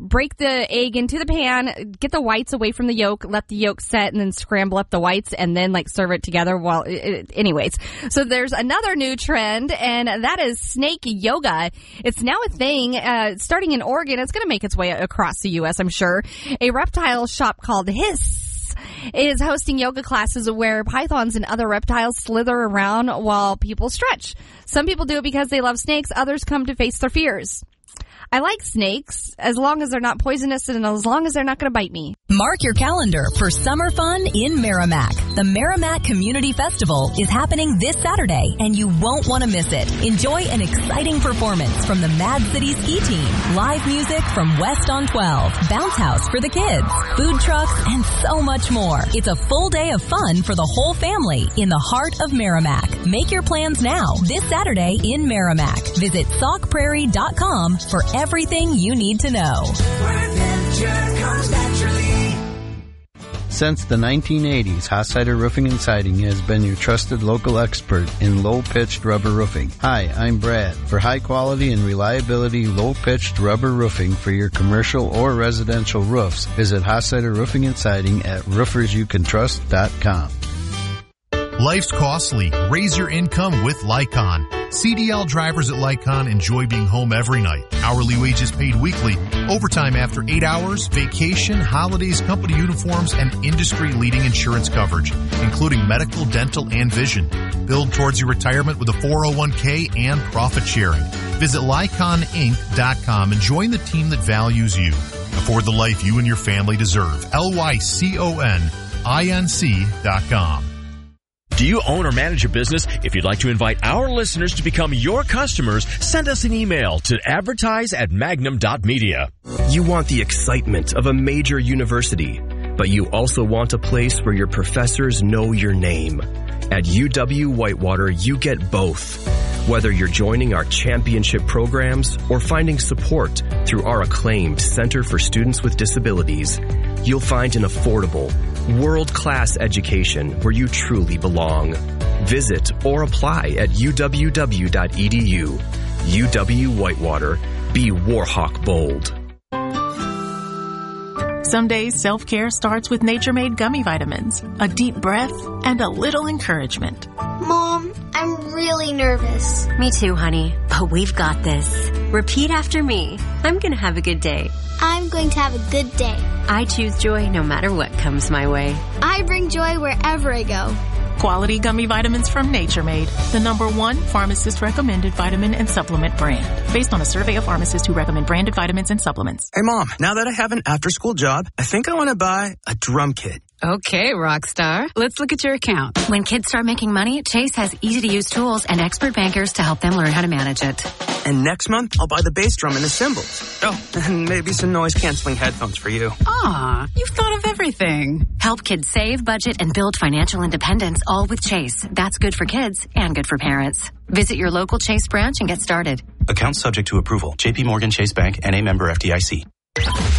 break the egg into the pan, get the whites away from the yolk, let the yolk set, and then scramble up the whites, and then serve it together. Well, anyways, so there's another new trend, and that is snake yoga. It's now a thing, starting in Oregon. It's going to make its way across the U.S., I'm sure. A reptile shop called Hiss is hosting yoga classes where pythons and other reptiles slither around while people stretch. Some people do it because they love snakes. Others come to face their fears. I like snakes as long as they're not poisonous and as long as they're not going to bite me. Mark your calendar for summer fun in Merrimack. The Merrimack Community Festival is happening this Saturday, and you won't want to miss it. Enjoy an exciting performance from the Mad City Ski Team, live music from West on 12, bounce house for the kids, food trucks, and so much more. It's a full day of fun for the whole family in the heart of Merrimack. Make your plans now this Saturday in Merrimack. Visit saukprairie.com for everything you need to know. Since the 1980s, Hossider Roofing and Siding has been your trusted local expert in low-pitched rubber roofing. Hi, I'm Brad. For high quality and reliability low-pitched rubber roofing for your commercial or residential roofs, visit Hossider Roofing and Siding at roofersyoucantrust.com. Life's costly. Raise your income with Lycon. CDL drivers at Lycon enjoy being home every night. Hourly wages paid weekly, overtime after 8 hours, vacation, holidays, company uniforms, and industry-leading insurance coverage, including medical, dental, and vision. Build towards your retirement with a 401k and profit sharing. Visit LyconInc.com and join the team that values you. Afford the life you and your family deserve. LYCONINC.com. Do you own or manage a business? If you'd like to invite our listeners to become your customers, send us an email to advertise@magnum.media. You want the excitement of a major university, but you also want a place where your professors know your name. At UW-Whitewater, you get both. Whether you're joining our championship programs or finding support through our acclaimed Center for Students with Disabilities, you'll find an affordable, world-class education where you truly belong. Visit or apply at uww.edu. UW-Whitewater. Be Warhawk bold. Some days self-care starts with Nature Made gummy vitamins, a deep breath, and a little encouragement. Mom, I'm really nervous. Me too, honey, but we've got this. Repeat after me. I'm going to have a good day. I'm going to have a good day. I choose joy no matter what comes my way. I bring joy wherever I go. Quality gummy vitamins from Nature Made, the #1 pharmacist-recommended vitamin and supplement brand, based on a survey of pharmacists who recommend branded vitamins and supplements. Hey, Mom, now that I have an after-school job, I think I want to buy a drum kit. Okay, Rockstar. Let's look at your account. When kids start making money, Chase has easy-to-use tools and expert bankers to help them learn how to manage it. And next month, I'll buy the bass drum and the cymbals. Oh, and maybe some noise-canceling headphones for you. Aw, you've thought of everything. Help kids save, budget, and build financial independence, all with Chase. That's good for kids and good for parents. Visit your local Chase branch and get started. Account subject to approval. JP Morgan Chase Bank, N.A. member FDIC.